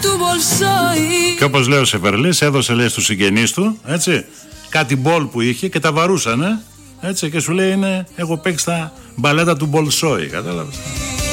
Και όπως λέει ο Σεφερλής, έδωσε λέει στους συγγενείς του, έτσι, κάτι μπολ που είχε και τα βαρούσανε, έτσι, και σου λέει έχω παίξει τα μπαλέτα του Μπολσόη, κατάλαβες.